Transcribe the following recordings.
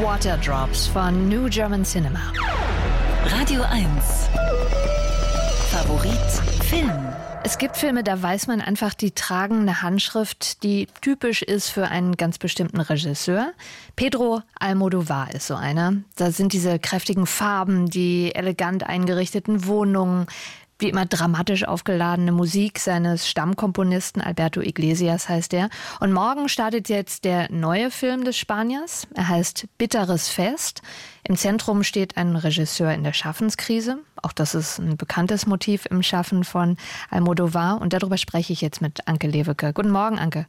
Waterdrops von New German Cinema. Radio 1. Favorit Film. Es gibt Filme, da weiß man einfach, die tragen eine Handschrift, die typisch ist für einen ganz bestimmten Regisseur. Pedro Almodóvar ist so einer. Da sind diese kräftigen Farben, die elegant eingerichteten Wohnungen, wie immer dramatisch aufgeladene Musik seines Stammkomponisten, Alberto Iglesias heißt er. Und morgen startet jetzt der neue Film des Spaniers. Er heißt Bitteres Fest. Im Zentrum steht ein Regisseur in der Schaffenskrise. Auch das ist ein bekanntes Motiv im Schaffen von Almodóvar. Und darüber spreche ich jetzt mit Anke Lewicke. Guten Morgen, Anke.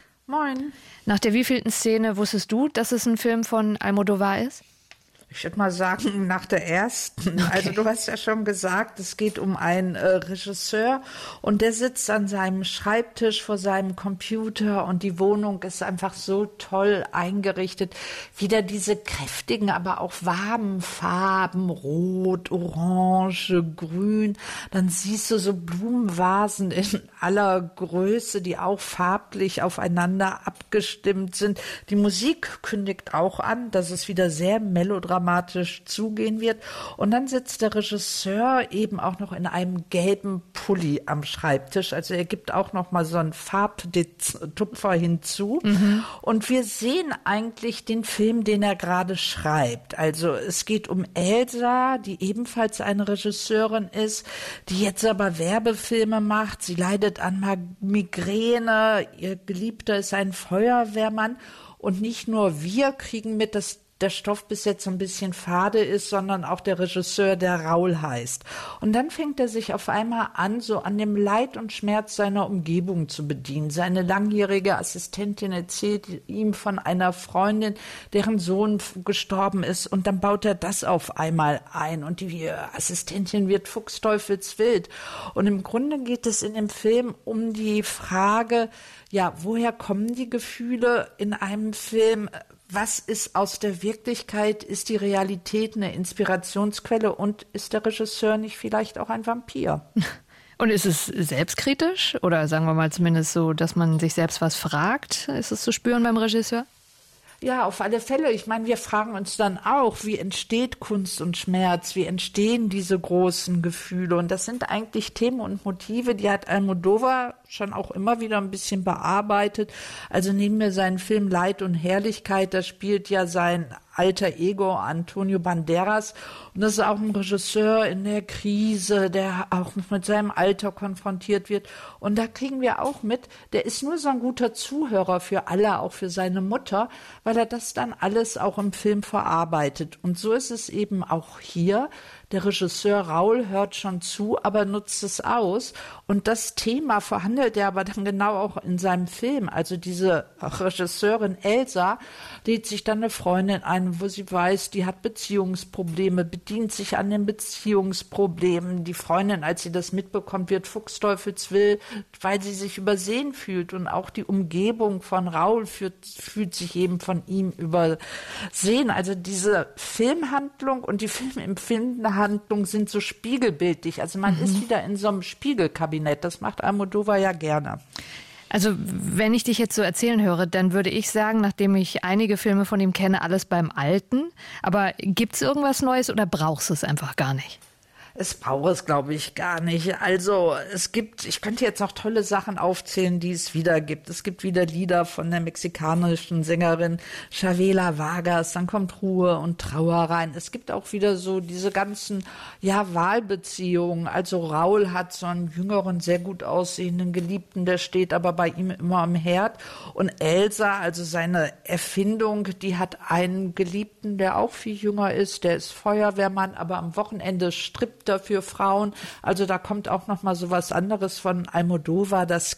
Moin. Nach der wievielten Szene wusstest du, dass es ein Film von Almodóvar ist? Ich würde mal sagen, nach der ersten. Okay. Also du hast ja schon gesagt, es geht um einen Regisseur und der sitzt an seinem Schreibtisch vor seinem Computer und die Wohnung ist einfach so toll eingerichtet. Wieder diese kräftigen, aber auch warmen Farben, rot, orange, grün. Dann siehst du so Blumenvasen in aller Größe, die auch farblich aufeinander abgestimmt sind. Die Musik kündigt auch an, dass es wieder sehr melodramatisch zugehen wird. Und dann sitzt der Regisseur eben auch noch in einem gelben Pulli am Schreibtisch. Also er gibt auch noch mal so einen Farbtupfer hinzu. Und wir sehen eigentlich den Film, den er gerade schreibt. Also es geht um Elsa, die ebenfalls eine Regisseurin ist, die jetzt aber Werbefilme macht. Sie leidet an Migräne. Ihr Geliebter ist ein Feuerwehrmann. Und nicht nur wir kriegen mit, dass der Stoff bis jetzt so ein bisschen fade ist, sondern auch der Regisseur, der Raul heißt. Und dann fängt er sich auf einmal an, so an dem Leid und Schmerz seiner Umgebung zu bedienen. Seine langjährige Assistentin erzählt ihm von einer Freundin, deren Sohn gestorben ist. Und dann baut er das auf einmal ein. Und die Assistentin wird fuchsteufelswild. Und im Grunde geht es in dem Film um die Frage, ja, woher kommen die Gefühle in einem Film? Was ist aus der Wirklichkeit? Ist die Realität eine Inspirationsquelle? Und ist der Regisseur nicht vielleicht auch ein Vampir? Und ist es selbstkritisch? Oder sagen wir mal zumindest so, dass man sich selbst was fragt? Ist es zu spüren beim Regisseur? Ja, auf alle Fälle. Ich meine, wir fragen uns dann auch, wie entsteht Kunst und Schmerz? Wie entstehen diese großen Gefühle? Und das sind eigentlich Themen und Motive, die hat Almodóvar schon auch immer wieder ein bisschen bearbeitet. Also nehmen wir seinen Film Leid und Herrlichkeit, da spielt ja sein alter Ego Antonio Banderas. Und das ist auch ein Regisseur in der Krise, der auch mit seinem Alter konfrontiert wird. Und da kriegen wir auch mit, der ist nur so ein guter Zuhörer für alle, auch für seine Mutter, weil er das dann alles auch im Film verarbeitet. Und so ist es eben auch hier. Der Regisseur Raul hört schon zu, aber nutzt es aus. Und das Thema verhandelt er aber dann genau auch in seinem Film. Also diese Regisseurin Elsa lädt sich dann eine Freundin ein, wo sie weiß, die hat Beziehungsprobleme, bedient sich an den Beziehungsproblemen. Die Freundin, als sie das mitbekommt, wird fuchsteufelswild, weil sie sich übersehen fühlt. Und auch die Umgebung von Raul fühlt sich eben von ihm übersehen. Also diese Filmhandlung und die filmempfindende Handlung sind so spiegelbildlich. Also man ist wieder in so einem Spiegelkabinett. Das macht Almodóvar ja gerne. Also wenn ich dich jetzt so erzählen höre, dann würde ich sagen, nachdem ich einige Filme von ihm kenne, alles beim Alten. Aber gibt es irgendwas Neues oder brauchst du es einfach gar nicht? Es braucht es, glaube ich, gar nicht. Also ich könnte jetzt noch tolle Sachen aufzählen, die es wieder gibt. Es gibt wieder Lieder von der mexikanischen Sängerin Chavela Vargas, dann kommt Ruhe und Trauer rein. Es gibt auch wieder so diese ganzen, ja, Wahlbeziehungen. Also Raul hat so einen jüngeren, sehr gut aussehenden Geliebten, der steht aber bei ihm immer am Herd. Und Elsa, also seine Erfindung, die hat einen Geliebten, der auch viel jünger ist, der ist Feuerwehrmann, aber am Wochenende strippt für Frauen. Also da kommt auch noch mal so was anderes von Almodóvar, dass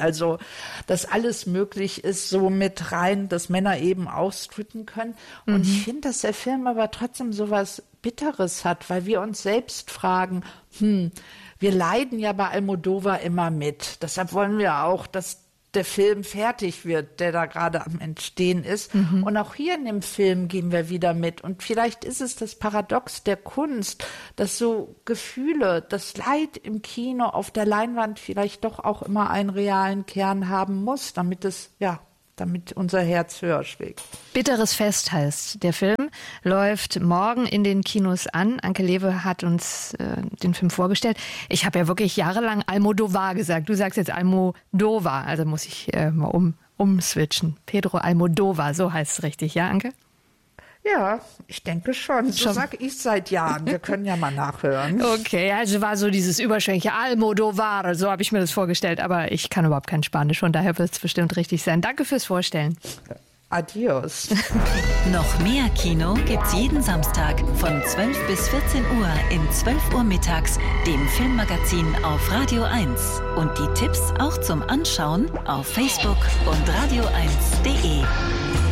alles möglich ist, so mit rein, dass Männer eben auch strippen können. Und ich finde, dass der Film aber trotzdem so was Bitteres hat, weil wir uns selbst fragen, wir leiden ja bei Almodóvar immer mit. Deshalb wollen wir auch, dass der Film fertig wird, der da gerade am Entstehen ist. Und auch hier in dem Film gehen wir wieder mit. Und vielleicht ist es das Paradox der Kunst, dass so Gefühle, das Leid im Kino auf der Leinwand vielleicht doch auch immer einen realen Kern haben muss, damit unser Herz höher schlägt. Bitteres Fest heißt der Film. läuft morgen in den Kinos an. Anke Lewe hat uns den Film vorgestellt. Ich habe ja wirklich jahrelang Almodovar gesagt. Du sagst jetzt Almodovar, also muss ich mal umswitchen. Pedro Almodovar, so heißt es richtig, ja, Anke? Ja, ich denke schon. So sag ich seit Jahren. Wir können ja mal nachhören. Okay, also war so dieses überschwängliche Almodovar, so habe ich mir das vorgestellt, aber ich kann überhaupt kein Spanisch, von daher wird es bestimmt richtig sein. Danke fürs Vorstellen. Adios. Noch mehr Kino gibt's jeden Samstag von 12 bis 14 Uhr in 12 Uhr mittags, dem Filmmagazin auf Radio 1. Und die Tipps auch zum Anschauen auf Facebook und radio1.de.